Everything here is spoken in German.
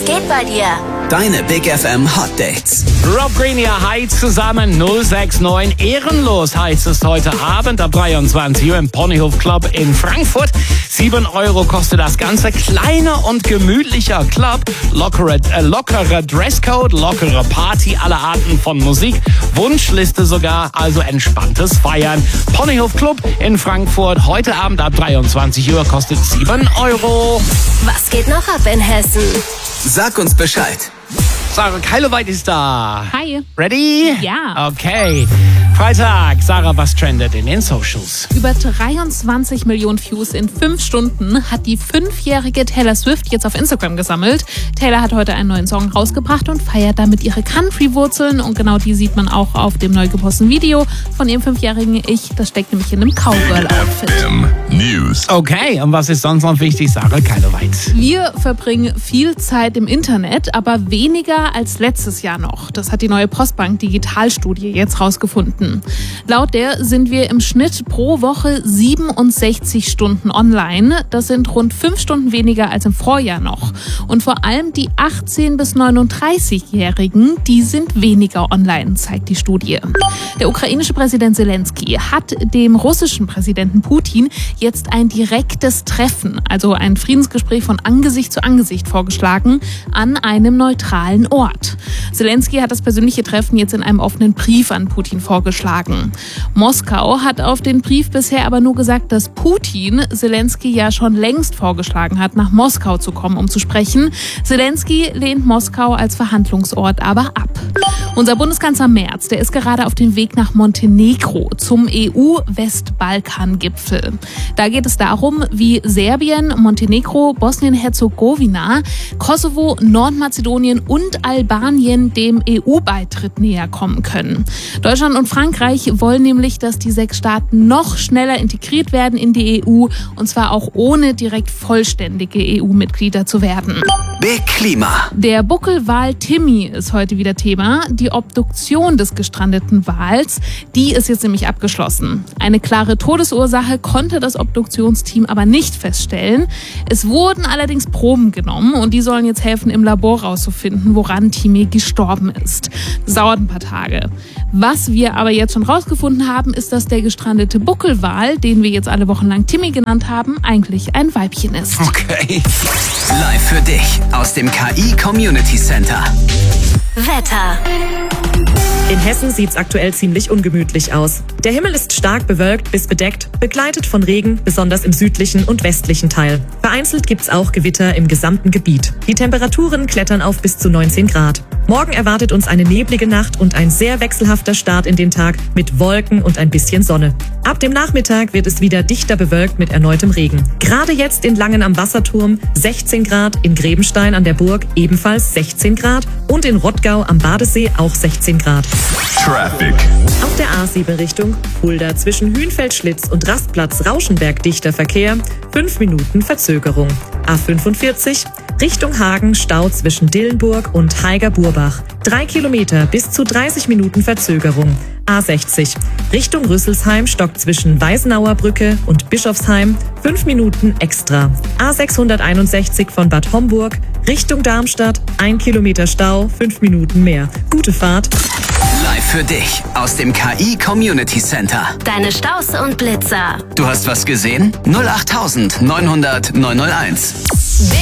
geht bei dir? Deine Big FM Hot Dates. Rob Greener, hi zusammen, 069. Ehrenlos heißt es heute Abend ab 23 Uhr im Ponyhof Club in Frankfurt. 7 € kostet das Ganze. Kleiner und gemütlicher Club. Lockerer Dresscode, lockere Party, alle Arten von Musik. Wunschliste sogar, also entspanntes Feiern. Ponyhof Club in Frankfurt. Heute Abend ab 23 Uhr kostet 7 €. Was geht noch ab in Hessen? Sag uns Bescheid. Sarah Keiloweit ist da. Hi. Ready? Ja. Okay. Freitag. Sarah, was trendet in den Socials? Über 23 Millionen Views in 5 Stunden hat die 5-jährige Taylor Swift jetzt auf Instagram gesammelt. Taylor hat heute einen neuen Song rausgebracht und feiert damit ihre Country-Wurzeln. Und genau die sieht man auch auf dem neu geposteten Video von ihrem 5-jährigen Ich. Das steckt nämlich in einem Cowgirl-Outfit. News. Okay, und was ist sonst noch wichtig, Sarah Keiloweit? Wir verbringen viel Zeit im Internet, aber weniger als letztes Jahr noch. Das hat die neue Postbank Digitalstudie jetzt rausgefunden. Laut der sind wir im Schnitt pro Woche 67 Stunden online. Das sind rund 5 Stunden weniger als im Vorjahr noch. Und vor allem die 18- bis 39-Jährigen, die sind weniger online, zeigt die Studie. Der ukrainische Präsident Zelensky hat dem russischen Präsidenten Putin jetzt ein direktes Treffen, also ein Friedensgespräch von Angesicht zu Angesicht vorgeschlagen, an einem neutralen Ort. Zelensky hat das persönliche Treffen jetzt in einem offenen Brief an Putin vorgeschlagen. Moskau hat auf den Brief bisher aber nur gesagt, dass Putin Zelensky ja schon längst vorgeschlagen hat, nach Moskau zu kommen, um zu sprechen. Zelensky lehnt Moskau als Verhandlungsort aber ab. Unser Bundeskanzler Merz, der ist gerade auf dem Weg nach Montenegro zum EU-Westbalkan-Gipfel. Da geht es darum, wie Serbien, Montenegro, Bosnien-Herzegowina, Kosovo, Nordmazedonien und Albanien dem EU-Beitritt näher kommen können. Deutschland und Frankreich wollen nämlich, dass die 6 Staaten noch schneller integriert werden in die EU, und zwar auch ohne direkt vollständige EU-Mitglieder zu werden. Big Klima. Der Buckelwal Timmy ist heute wieder Thema. Die Obduktion des gestrandeten Wals, die ist jetzt nämlich abgeschlossen. Eine klare Todesursache konnte das Obduktionsteam aber nicht feststellen. Es wurden allerdings Proben genommen und die sollen jetzt helfen, im Labor rauszufinden, woran Timmy gestorben ist. Das dauert ein paar Tage. Was wir aber jetzt schon rausgefunden haben, ist, dass der gestrandete Buckelwal, den wir jetzt alle Wochen lang Timmy genannt haben, eigentlich ein Weibchen ist. Okay. Live für dich aus dem KI Community Center. Wetter. In Hessen sieht's aktuell ziemlich ungemütlich aus. Der Himmel ist stark bewölkt bis bedeckt, begleitet von Regen, besonders im südlichen und westlichen Teil. Vereinzelt gibt's auch Gewitter im gesamten Gebiet. Die Temperaturen klettern auf bis zu 19 Grad. Morgen erwartet uns eine neblige Nacht und ein sehr wechselhafter Start in den Tag mit Wolken und ein bisschen Sonne. Ab dem Nachmittag wird es wieder dichter bewölkt mit erneutem Regen. Gerade jetzt in Langen am Wasserturm 16 Grad, in Grebenstein an der Burg ebenfalls 16 Grad und in Rottgau am Badesee auch 16 Grad. Traffic. Auf der A7 Richtung Fulda zwischen Hühnfeldschlitz und Rastplatz Rauschenberg dichter Verkehr, 5 Minuten Verzögerung. A45 Richtung Hagen Stau zwischen Dillenburg und Haiger-Burbach, 3 Kilometer bis zu 30 Minuten Verzögerung. A60 Richtung Rüsselsheim stockt zwischen Weißenauer Brücke und Bischofsheim, 5 Minuten extra. A661 von Bad Homburg Richtung Darmstadt, 1 Kilometer Stau, 5 Minuten mehr. Gute Fahrt. Live für dich aus dem KI Community Center. Deine Staus und Blitzer. Du hast was gesehen? 08900 901.